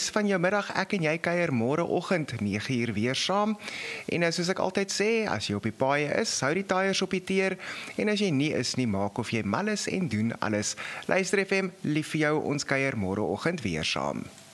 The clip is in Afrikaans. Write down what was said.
res van jou middag. Ek en jy kuier môreoggend 9uur weer saam. En soos ek altyd sê, as jy op die paaie is, hou die tyres op die teer. En as jy nie is nie, maak of jy mal is en doen alles. Luister FM, lief vir jou, ons kuier môreoggend weer saam.